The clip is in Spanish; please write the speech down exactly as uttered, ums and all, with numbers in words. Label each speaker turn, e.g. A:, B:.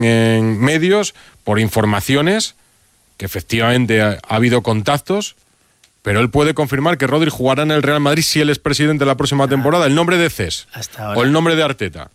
A: en medios por informaciones que efectivamente ha, ha habido contactos, pero él puede confirmar que Rodri jugará en el Real Madrid si él es presidente la próxima temporada. El nombre de Cés o el nombre de Arteta.